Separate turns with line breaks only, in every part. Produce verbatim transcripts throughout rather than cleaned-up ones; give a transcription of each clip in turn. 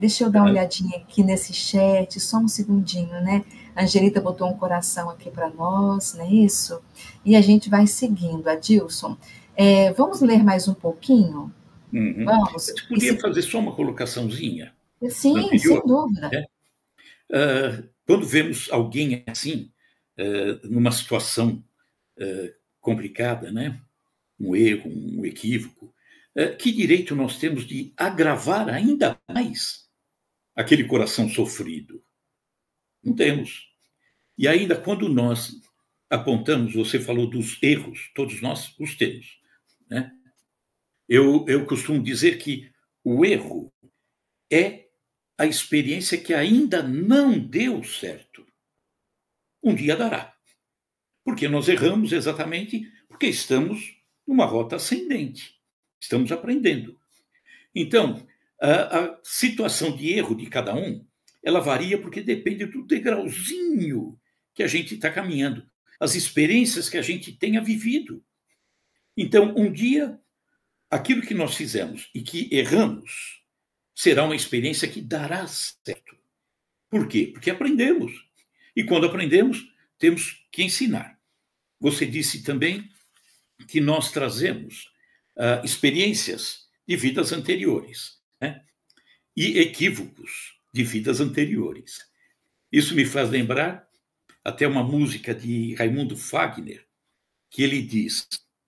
Deixa eu dar uma olhadinha aqui nesse chat, só um segundinho, né? A Angelita botou um coração aqui para nós, não é isso? E a gente vai seguindo. Adilson, é, vamos ler mais um pouquinho?
Uhum.
Vamos.
Você podia
se...
fazer só uma colocaçãozinha?
Sim, sem dúvida.
Né? Uh, quando vemos alguém assim, uh, numa situação uh, complicada, né? Um erro, um equívoco, uh, que direito nós temos de agravar ainda mais aquele coração sofrido? Não temos. E ainda quando nós apontamos, você falou dos erros, todos nós os temos, né? Eu, eu costumo dizer que o erro é a experiência que ainda não deu certo. Um dia dará. Porque nós erramos exatamente porque estamos numa rota ascendente. Estamos aprendendo. Então, a, a situação de erro de cada um, ela varia porque depende do degrauzinho que a gente está caminhando, as experiências que a gente tenha vivido. Então, um dia, aquilo que nós fizemos e que erramos será uma experiência que dará certo. Por quê? Porque aprendemos. E quando aprendemos, temos que ensinar. Você disse também que nós trazemos uh, experiências de vidas anteriores, né? E equívocos de vidas anteriores. Isso me faz lembrar até uma música de Raimundo Fagner, que ele diz: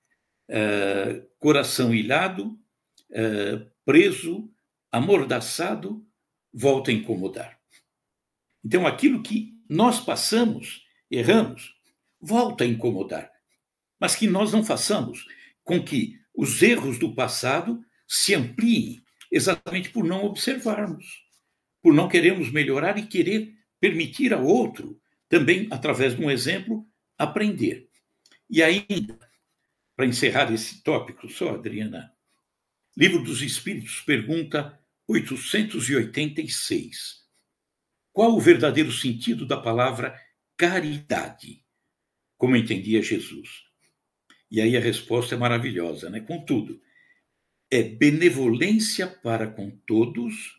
uh, coração ilhado, uh, preso, amordaçado, volta a incomodar. Então, aquilo que nós passamos, erramos, volta a incomodar. Mas que nós não façamos com que os erros do passado se ampliem, exatamente por não observarmos, por não querermos melhorar e querer permitir ao outro, também através de um exemplo, aprender. E ainda, para encerrar esse tópico só, Adriana, Livro dos Espíritos, pergunta oitocentos e oitenta e seis. Qual o verdadeiro sentido da palavra caridade, como entendia Jesus? E aí a resposta é maravilhosa, né? Contudo, é benevolência para com todos,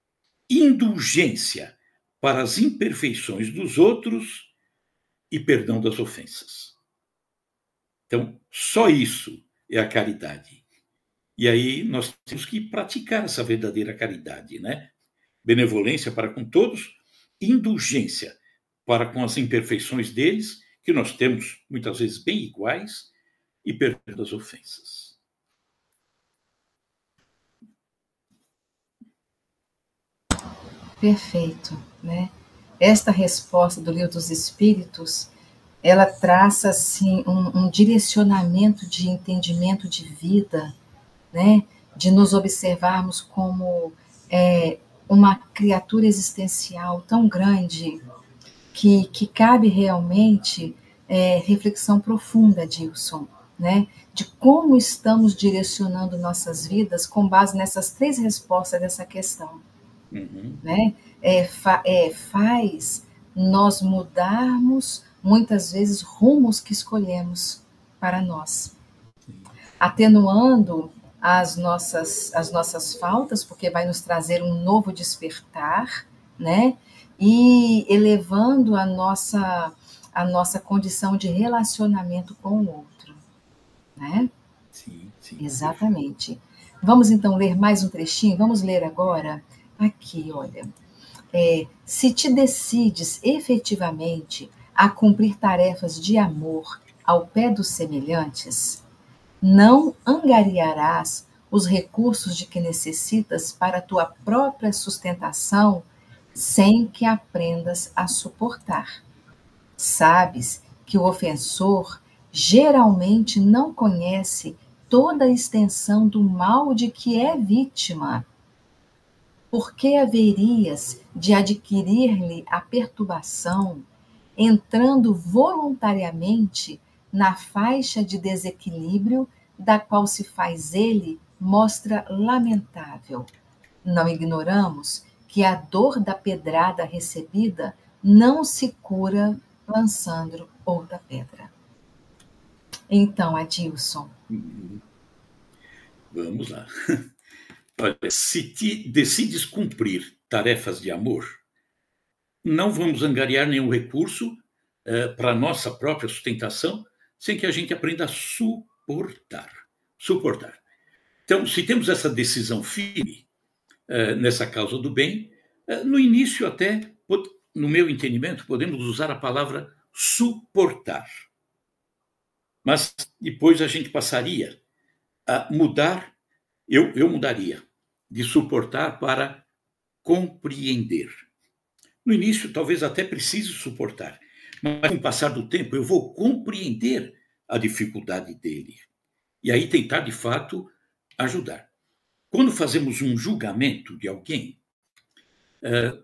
indulgência para as imperfeições dos outros e perdão das ofensas. Então, só isso é a caridade. E aí nós temos que praticar essa verdadeira caridade, né? Benevolência para com todos, indulgência para com as imperfeições deles, que nós temos muitas vezes bem iguais, e perdão das ofensas.
Perfeito, né? Esta resposta do Livro dos Espíritos, ela traça assim um, um direcionamento de entendimento de vida, né? De nos observarmos como é, uma criatura existencial tão grande que, que cabe realmente é, reflexão profunda, Dilson, né? De como estamos direcionando nossas vidas com base nessas três respostas dessa questão.
Uhum.
Né? É, fa, é, faz nós mudarmos, muitas vezes, rumos que escolhemos para nós. Atenuando as nossas, as nossas faltas, porque vai nos trazer um novo despertar, né? E elevando a nossa, a nossa condição de relacionamento com o outro, né?
Sim, sim.
Exatamente. Perfeito. Vamos então ler mais um trechinho? Vamos ler agora? Aqui, olha. É, se te decides efetivamente a cumprir tarefas de amor ao pé dos semelhantes, não angariarás os recursos de que necessitas para a tua própria sustentação sem que aprendas a suportar. Sabes que o ofensor geralmente não conhece toda a extensão do mal de que é vítima. Por que haverias de adquirir-lhe a perturbação, entrando voluntariamente na faixa de desequilíbrio da qual se faz ele mostra lamentável? Não ignoramos que a dor da pedrada recebida não se cura lançando outra pedra. Então, Adilson.
Vamos lá. Olha, se te decides cumprir tarefas de amor, não vamos angariar nenhum recurso uh, para a nossa própria sustentação sem que a gente aprenda a suportar. Suportar. Então, se temos essa decisão firme uh, nessa causa do bem, uh, no início até, no meu entendimento, podemos usar a palavra suportar. Mas depois a gente passaria a mudar, eu, eu mudaria, de suportar para compreender. No início, talvez até precise suportar, mas com o passar do tempo eu vou compreender a dificuldade dele. E aí tentar, de fato, ajudar. Quando fazemos um julgamento de alguém, uh,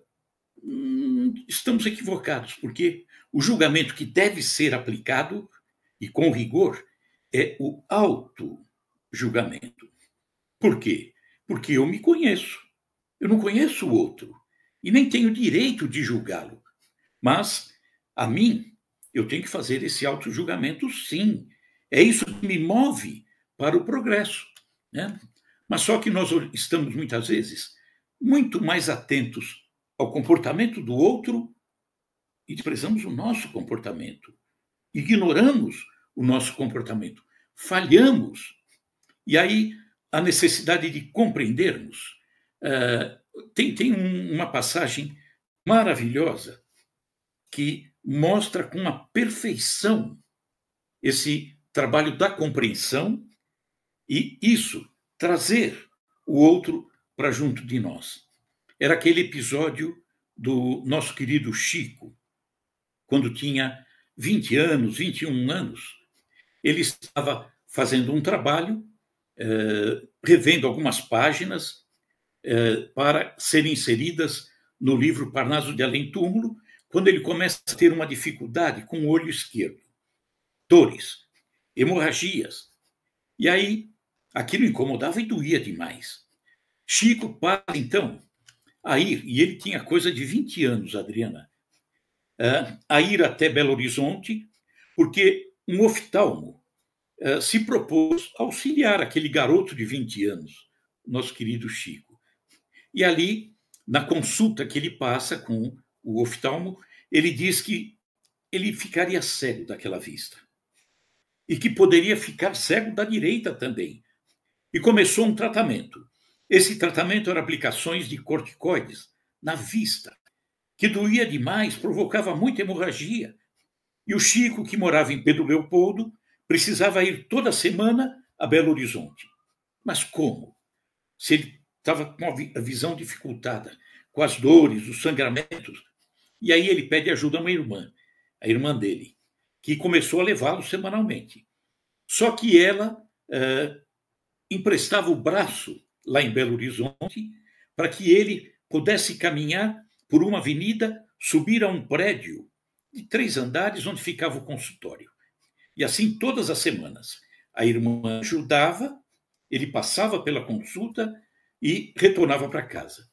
estamos equivocados, porque o julgamento que deve ser aplicado, e com rigor, é o auto-julgamento. Por quê? Porque eu me conheço. Eu não conheço o outro. E nem tenho direito de julgá-lo. Mas, a mim, eu tenho que fazer esse auto-julgamento, sim. É isso que me move para o progresso, né? Mas só que nós estamos, muitas vezes, muito mais atentos ao comportamento do outro e desprezamos o nosso comportamento. Ignoramos o nosso comportamento. Falhamos. E aí, a necessidade de compreendermos. Uh, tem tem um, uma passagem maravilhosa que mostra com uma perfeição esse trabalho da compreensão e isso, trazer o outro para junto de nós. Era aquele episódio do nosso querido Chico, quando tinha vinte anos, vinte e um anos. Ele estava fazendo um trabalho, eh, revendo algumas páginas eh, para serem inseridas no livro Parnaso de Além Túmulo, quando ele começa a ter uma dificuldade com o olho esquerdo. Dores, hemorragias. E aí, aquilo incomodava e doía demais. Chico passa, então, a ir, e ele tinha coisa de vinte anos, Adriana, a ir até Belo Horizonte, porque um oftalmo se propôs auxiliar aquele garoto de vinte anos, nosso querido Chico. E ali, na consulta que ele passa com o oftalmo, ele diz que ele ficaria cego daquela vista. E que poderia ficar cego da direita também. E começou um tratamento. Esse tratamento era aplicações de corticoides na vista, que doía demais, provocava muita hemorragia. E o Chico, que morava em Pedro Leopoldo, precisava ir toda semana a Belo Horizonte. Mas como? Se ele estava com a visão dificultada, com as dores, os sangramentos. E aí ele pede ajuda a uma irmã, a irmã dele, que começou a levá-lo semanalmente. Só que ela uh, emprestava o braço lá em Belo Horizonte para que ele pudesse caminhar por uma avenida, subir a um prédio de três andares onde ficava o consultório. E assim todas as semanas. A irmã ajudava, ele passava pela consulta e retornava para casa.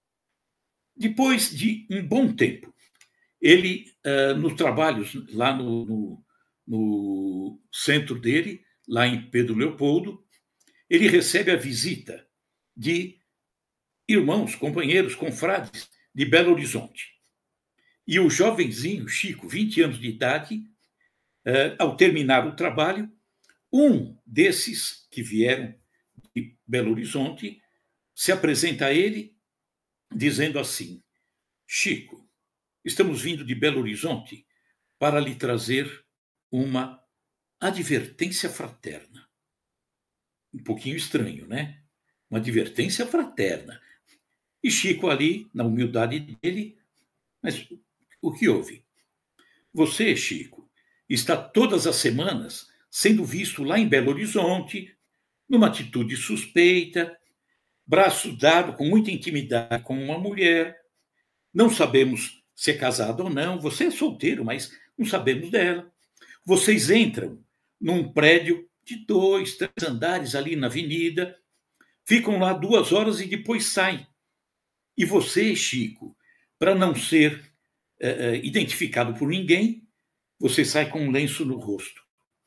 Depois de um bom tempo, ele, uh, nos trabalhos lá no, no, no centro dele, lá em Pedro Leopoldo, ele recebe a visita de irmãos, companheiros, confrades de Belo Horizonte. E o jovenzinho, Chico, vinte anos de idade, uh, ao terminar o trabalho, um desses que vieram de Belo Horizonte se apresenta a ele dizendo assim: Chico, estamos vindo de Belo Horizonte para lhe trazer uma advertência fraterna. Um pouquinho estranho, né? Uma advertência fraterna. E Chico ali, na humildade dele, mas o que houve? Você, Chico, está todas as semanas sendo visto lá em Belo Horizonte, numa atitude suspeita, braço dado com muita intimidade com uma mulher. Não sabemos se é casado ou não. Você é solteiro, mas não sabemos dela. Vocês entram num prédio de dois, três andares ali na avenida, ficam lá duas horas e depois saem. E você, Chico, para não ser é, identificado por ninguém, você sai com um lenço no rosto.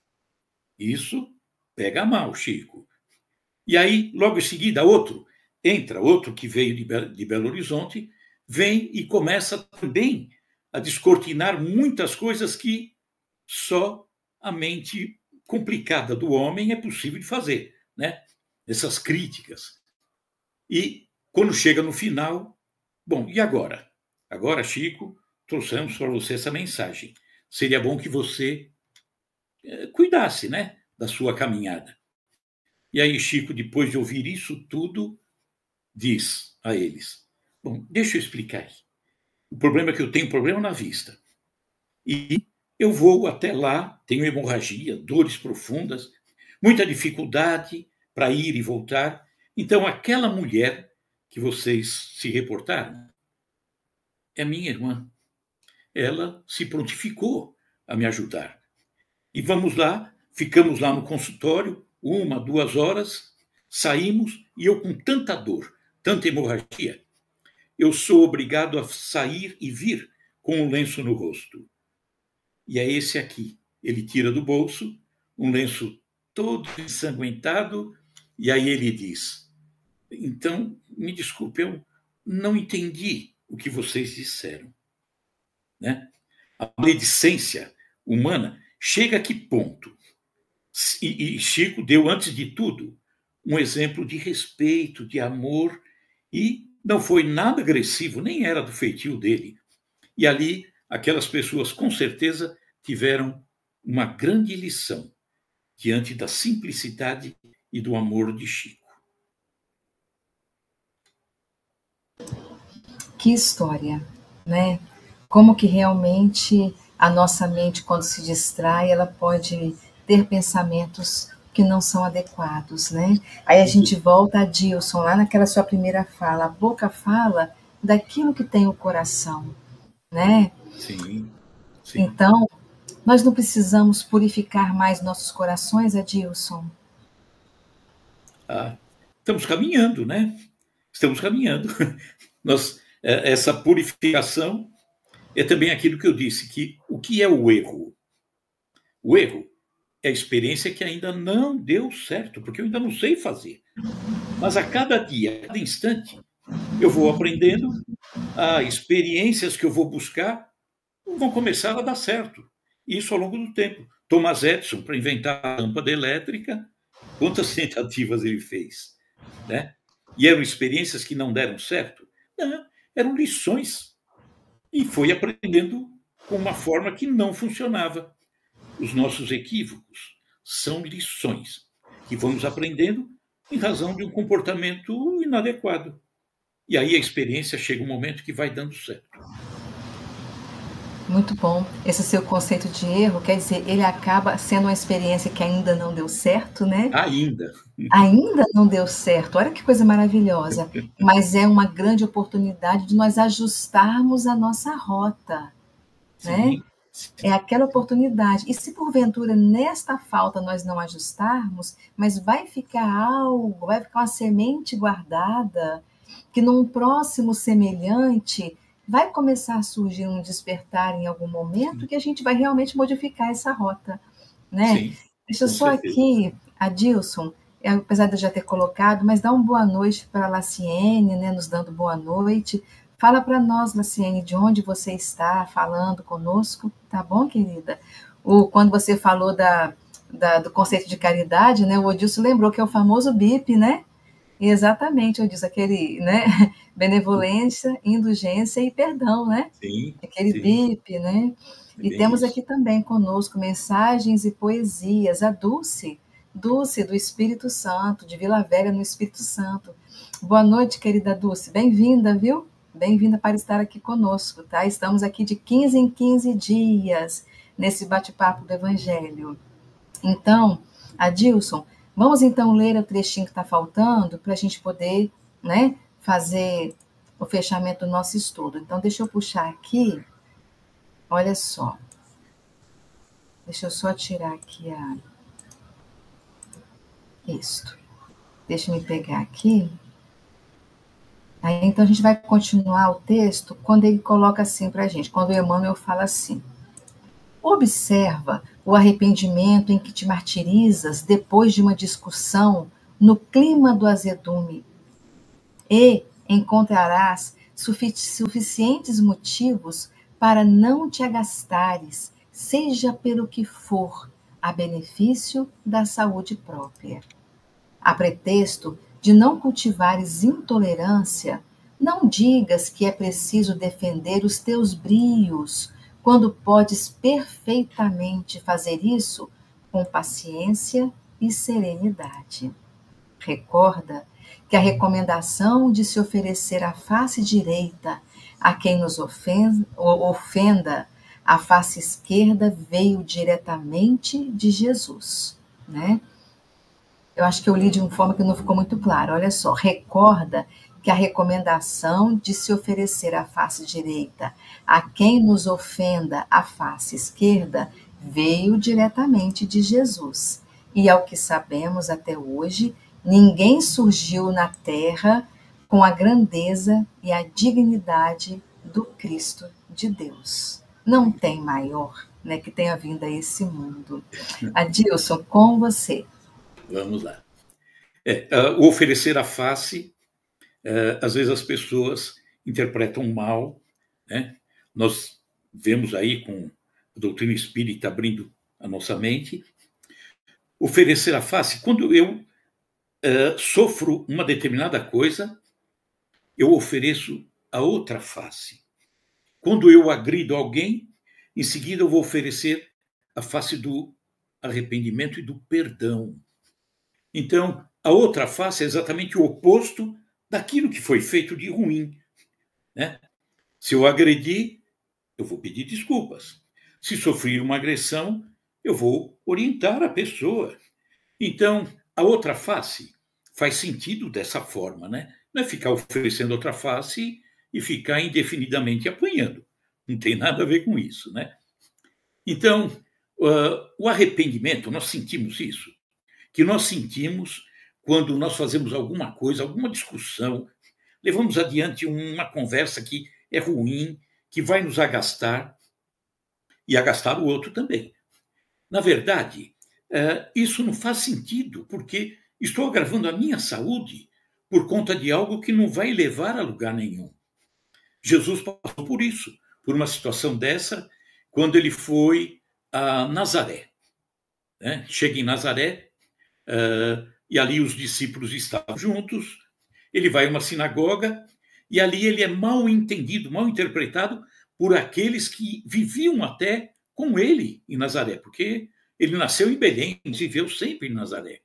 Isso pega mal, Chico. E aí, logo em seguida, outro entra, outro que veio de Belo Horizonte, vem e começa também a descortinar muitas coisas que só a mente complicada do homem é possível de fazer, né? Essas críticas. E quando chega no final, bom, e agora? Agora, Chico, trouxemos para você essa mensagem. Seria bom que você eh, cuidasse, né, da sua caminhada. E aí Chico, depois de ouvir isso tudo, diz a eles: bom, deixa eu explicar. O problema é que eu tenho problema na vista. E eu vou até lá, tenho hemorragia, dores profundas, muita dificuldade para ir e voltar. Então, aquela mulher que vocês se reportaram é minha irmã. Ela se prontificou a me ajudar. E vamos lá, ficamos lá no consultório, uma, duas horas, saímos e eu com tanta dor, tanta hemorragia, eu sou obrigado a sair e vir com um lenço no rosto. E é esse aqui. Ele tira do bolso um lenço todo ensanguentado e aí ele diz: então, me desculpe, eu não entendi o que vocês disseram. Né? A maledicência humana chega a que ponto? E, e Chico deu, antes de tudo, um exemplo de respeito, de amor, e não foi nada agressivo, nem era do feitio dele. E ali, aquelas pessoas, com certeza, tiveram uma grande lição diante da simplicidade e do amor de Chico.
Que história, né? Como que realmente a nossa mente, quando se distrai, ela pode ter pensamentos que não são adequados, né? Aí a gente volta a Dilson, lá naquela sua primeira fala, a boca fala daquilo que tem o coração, né?
Sim, sim.
Então, nós não precisamos purificar mais nossos corações, Adilson?
Ah, estamos caminhando, né? Estamos caminhando. Nós, essa purificação é também aquilo que eu disse, que o que é o erro? O erro é a experiência que ainda não deu certo, porque eu ainda não sei fazer. Mas a cada dia, a cada instante, eu vou aprendendo, as experiências que eu vou buscar vão começar a dar certo. Isso ao longo do tempo. Thomas Edison, para inventar a lâmpada elétrica, quantas tentativas ele fez? Né? E eram experiências que não deram certo? Não, eram lições. E foi aprendendo com uma forma que não funcionava. Os nossos equívocos são lições que vamos aprendendo em razão de um comportamento inadequado. E aí a experiência chega um momento que vai dando certo.
Muito bom. Esse seu conceito de erro, quer dizer, ele acaba sendo uma experiência que ainda não deu certo, né?
Ainda.
Ainda não deu certo. Olha que coisa maravilhosa. Mas é uma grande oportunidade de nós ajustarmos a nossa rota, né?
Sim.
É aquela oportunidade. E se porventura nesta falta nós não ajustarmos, mas vai ficar algo, vai ficar uma semente guardada, que num próximo semelhante vai começar a surgir um despertar em algum momento que a gente vai realmente modificar essa rota, né?
Sim,
Deixa eu
com
só
certeza.
aqui, Adilson, apesar de eu já ter colocado, mas dá uma boa noite para a Laciene, né, nos dando boa noite. Fala para nós, Laciene, de onde você está falando conosco, tá bom, querida? O, quando você falou da, da, do conceito de caridade, né, o Odilson lembrou que é o famoso B I P, né? Exatamente, Odilson, aquele, né, benevolência, indulgência e perdão, né?
Sim,
Aquele
sim.
B I P, né?
É
E
bem
temos
isso.
aqui também conosco mensagens e poesias, a Dulce, Dulce do Espírito Santo, de Vila Velha, no Espírito Santo. Boa noite, querida Dulce, bem-vinda, viu? Bem-vinda para estar aqui conosco, tá? Estamos aqui de quinze em quinze dias, nesse bate-papo do Evangelho. Então, Adilson, vamos então ler o trechinho que está faltando, para a gente poder, né, fazer o fechamento do nosso estudo. Então, deixa eu puxar aqui, olha só. Deixa eu só tirar aqui a... Isto. Deixa eu me pegar aqui. Aí, então, a gente vai continuar o texto quando ele coloca assim para a gente, quando o Emmanuel fala assim: observa o arrependimento em que te martirizas depois de uma discussão no clima do azedume, e encontrarás sufi suficientes motivos para não te agastares, seja pelo que for, a benefício da saúde própria. A pretexto de não cultivares intolerância, não digas que é preciso defender os teus brios, quando podes perfeitamente fazer isso com paciência e serenidade. Recorda que a recomendação de se oferecer a face direita a quem nos ofenda, ofenda, a face esquerda veio diretamente de Jesus, né? Eu acho que eu li de uma forma que não ficou muito claro. Olha só, recorda que a recomendação de se oferecer a face direita a quem nos ofenda a face esquerda veio diretamente de Jesus. E ao que sabemos até hoje, ninguém surgiu na terra com a grandeza e a dignidade do Cristo de Deus. Não tem maior, né, que tenha vindo a esse mundo. Adilson, com você.
Vamos lá. É, uh, o oferecer a face, uh, às vezes as pessoas interpretam mal, né? Nós vemos aí com a doutrina espírita abrindo a nossa mente. Oferecer a face, quando eu uh, sofro uma determinada coisa, eu ofereço a outra face. Quando eu agrido alguém, em seguida eu vou oferecer a face do arrependimento e do perdão. Então, a outra face é exatamente o oposto daquilo que foi feito de ruim, né? Se eu agredi, eu vou pedir desculpas. Se sofri uma agressão, eu vou orientar a pessoa. Então, a outra face faz sentido dessa forma, né? Não é ficar oferecendo outra face e ficar indefinidamente apanhando. Não tem nada a ver com isso, né? Então, uh, o arrependimento, nós sentimos isso, que nós sentimos quando nós fazemos alguma coisa, alguma discussão, levamos adiante uma conversa que é ruim, que vai nos agastar e agastar o outro também. Na verdade, isso não faz sentido, porque estou agravando a minha saúde por conta de algo que não vai levar a lugar nenhum. Jesus passou por isso, por uma situação dessa, quando ele foi a Nazaré. Chega em Nazaré, Uh, e ali os discípulos estavam juntos, ele vai a uma sinagoga, e ali ele é mal entendido, mal interpretado por aqueles que viviam até com ele em Nazaré, porque ele nasceu em Belém, viveu sempre em Nazaré.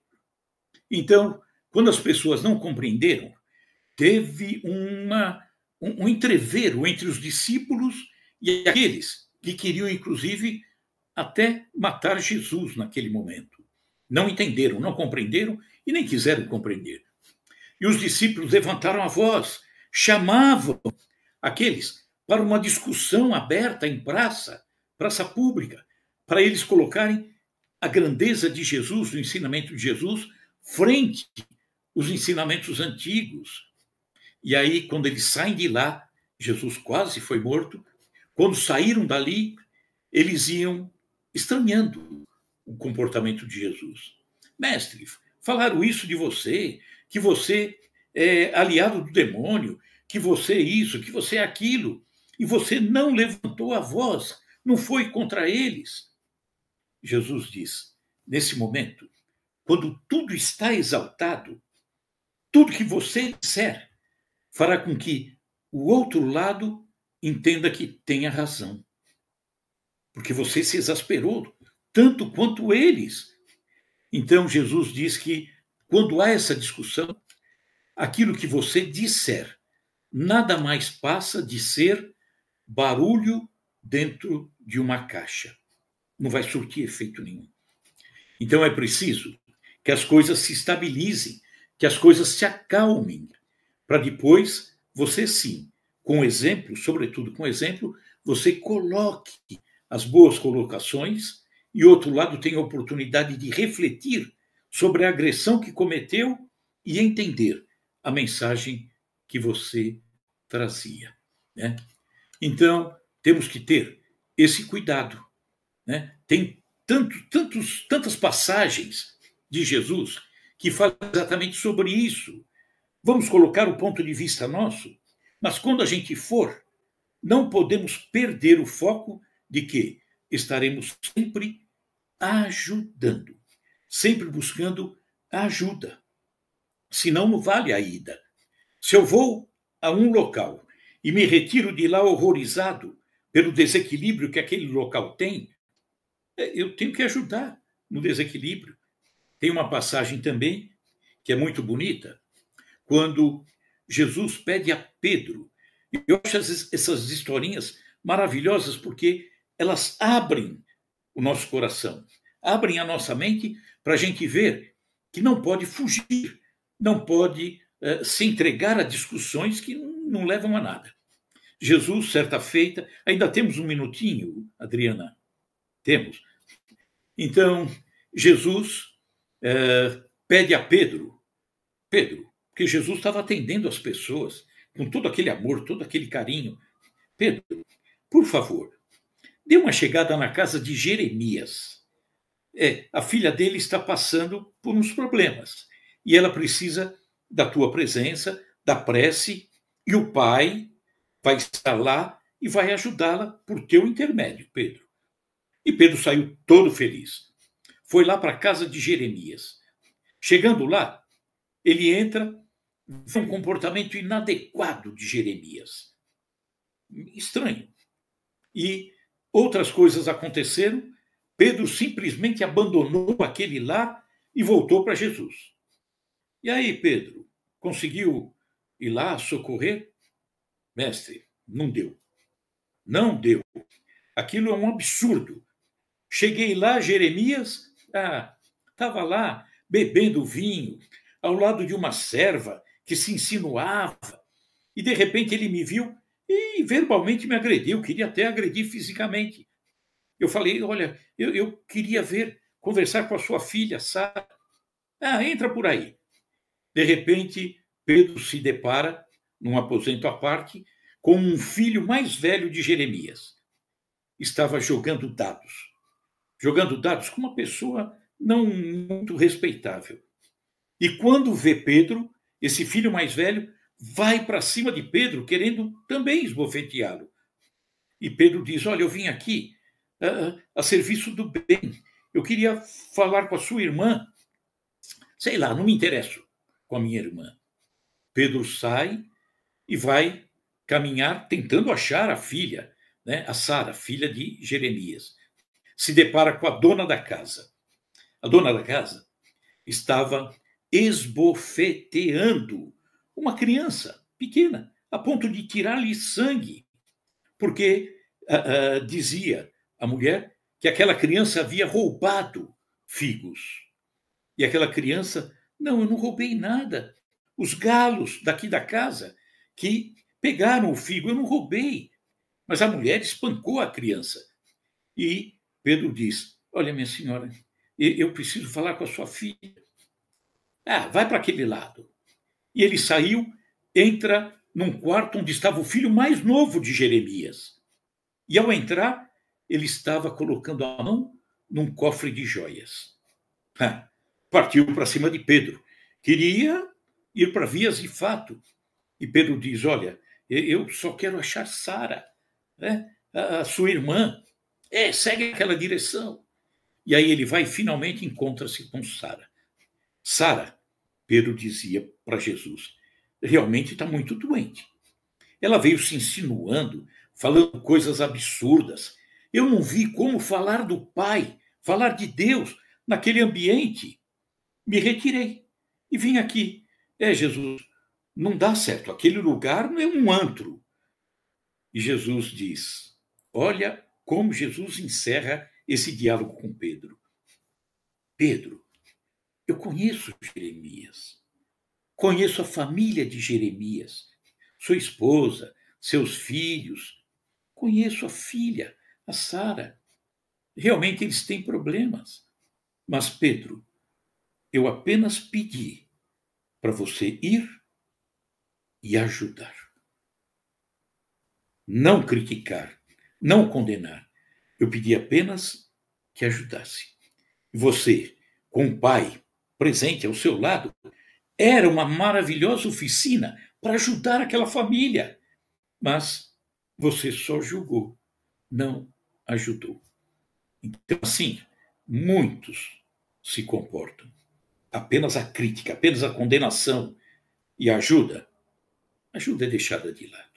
Então, quando as pessoas não compreenderam, teve uma, um, um entrevero entre os discípulos e aqueles que queriam, inclusive, até matar Jesus naquele momento. Não entenderam, não compreenderam e nem quiseram compreender. E os discípulos levantaram a voz, chamavam aqueles para uma discussão aberta em praça, praça pública, para eles colocarem a grandeza de Jesus, o ensinamento de Jesus, frente aos ensinamentos antigos. E aí, quando eles saem de lá, Jesus quase foi morto, quando saíram dali, eles iam estranhando o comportamento de Jesus. Mestre, falaram isso de você, que você é aliado do demônio, que você é isso, que você é aquilo, e você não levantou a voz, não foi contra eles. Jesus diz, nesse momento, quando tudo está exaltado, tudo que você disser fará com que o outro lado entenda que tenha razão. Porque você se exasperou tanto quanto eles. Então, Jesus diz que, quando há essa discussão, aquilo que você disser nada mais passa de ser barulho dentro de uma caixa. Não vai surtir efeito nenhum. Então, é preciso que as coisas se estabilizem, que as coisas se acalmem, para depois você, sim, com exemplo, sobretudo com exemplo, você coloque as boas colocações e outro lado tem a oportunidade de refletir sobre a agressão que cometeu e entender a mensagem que você trazia, né? Então, temos que ter esse cuidado, né? Tem tanto, tantos, tantas passagens de Jesus que falam exatamente sobre isso. Vamos colocar o ponto de vista nosso? Mas quando a gente for, não podemos perder o foco de que estaremos sempre ajudando, sempre buscando ajuda. Senão não vale a ida. Se eu vou a um local e me retiro de lá horrorizado pelo desequilíbrio que aquele local tem, eu tenho que ajudar no desequilíbrio. Tem uma passagem também que é muito bonita, quando Jesus pede a Pedro. Eu acho essas historinhas maravilhosas porque elas abrem o nosso coração, abrem a nossa mente para a gente ver que não pode fugir, não pode uh, se entregar a discussões que não levam a nada. Jesus, certa feita, ainda temos um minutinho, Adriana? Temos. Então, Jesus uh, pede a Pedro, Pedro, porque Jesus estava atendendo as pessoas com todo aquele amor, todo aquele carinho. Pedro, por favor, dê uma chegada na casa de Jeremias. É, a filha dele está passando por uns problemas e ela precisa da tua presença, da prece, e o pai vai estar lá e vai ajudá-la por teu intermédio, Pedro. E Pedro saiu todo feliz. Foi lá para a casa de Jeremias. Chegando lá, ele entra, vê um comportamento inadequado de Jeremias. Estranho. E outras coisas aconteceram. Pedro simplesmente abandonou aquele lá e voltou para Jesus. E aí, Pedro, conseguiu ir lá socorrer? Mestre, não deu. Não deu. Aquilo é um absurdo. Cheguei lá, Jeremias, ah, estava lá bebendo vinho, ao lado de uma serva que se insinuava, e de repente ele me viu e verbalmente me agrediu, queria até agredir fisicamente. Eu falei, olha, eu, eu queria ver, conversar com a sua filha, Sara. Ah, entra por aí. De repente, Pedro se depara, num aposento à parte, com um filho mais velho de Jeremias. Estava jogando dados. Jogando dados com uma pessoa não muito respeitável. E quando vê Pedro, esse filho mais velho vai para cima de Pedro, querendo também esbofeteá-lo. E Pedro diz, olha, eu vim aqui a, a serviço do bem. Eu queria falar com a sua irmã. Sei lá, não me interesso com a minha irmã. Pedro sai e vai caminhar tentando achar a filha, né, a Sara, filha de Jeremias. Se depara com a dona da casa. A dona da casa estava esbofeteando uma criança pequena, a ponto de tirar-lhe sangue, porque uh, uh, dizia a mulher que aquela criança havia roubado figos. E aquela criança, não, eu não roubei nada. Os galos daqui da casa que pegaram o figo, eu não roubei. Mas a mulher espancou a criança. E Pedro diz, olha, minha senhora, eu preciso falar com a sua filha. Ah, vai para aquele lado. E ele saiu, entra num quarto onde estava o filho mais novo de Jeremias. E ao entrar, ele estava colocando a mão num cofre de joias. Ah, partiu para cima de Pedro. Queria ir para vias de fato. E Pedro diz, olha, eu só quero achar Sara, né? A sua irmã. É, segue aquela direção. E aí ele vai e finalmente encontra-se com Sara. Sara, Pedro dizia para Jesus, realmente está muito doente. Ela veio se insinuando, falando coisas absurdas. Eu não vi como falar do Pai, falar de Deus naquele ambiente. Me retirei e vim aqui. É, Jesus, não dá certo. Aquele lugar não é um antro. E Jesus diz, olha como Jesus encerra esse diálogo com Pedro. Pedro, eu conheço Jeremias, conheço a família de Jeremias, sua esposa, seus filhos, conheço a filha, a Sara. Realmente eles têm problemas. Mas, Pedro, eu apenas pedi para você ir e ajudar. Não criticar, não condenar. Eu pedi apenas que ajudasse. Você, com o pai presente ao seu lado, era uma maravilhosa oficina para ajudar aquela família, mas você só julgou, não ajudou. Então, assim, muitos se comportam. Apenas a crítica, apenas a condenação e a ajuda, ajuda é deixada de lado.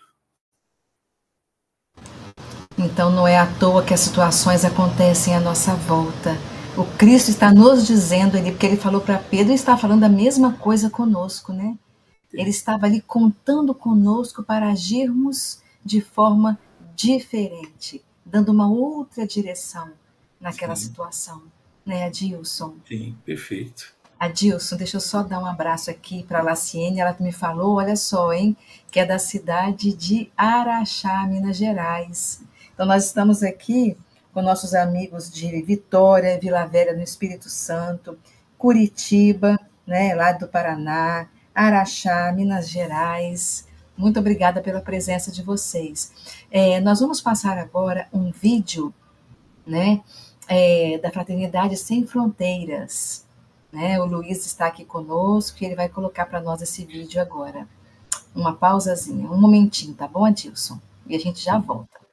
Então não é à toa que as situações acontecem à nossa volta. O Cristo está nos dizendo ali, porque ele falou para Pedro e está falando a mesma coisa conosco, né? Ele estava ali contando conosco para agirmos de forma diferente, dando uma outra direção naquela
Sim.
situação, né, Adilson?
Sim, perfeito.
Adilson, deixa eu só dar um abraço aqui para a Laciene, ela me falou, olha só, hein, que é da cidade de Araxá, Minas Gerais. Então nós estamos aqui com nossos amigos de Vitória, Vila Velha, no Espírito Santo, Curitiba, né, lá do Paraná, Araxá, Minas Gerais. Muito obrigada pela presença de vocês. É, nós vamos passar agora um vídeo, né, é, da Fraternidade Sem Fronteiras. Né? O Luiz está aqui conosco e ele vai colocar para nós esse vídeo agora. Uma pausazinha, um momentinho, tá bom, Adilson? E a gente já volta.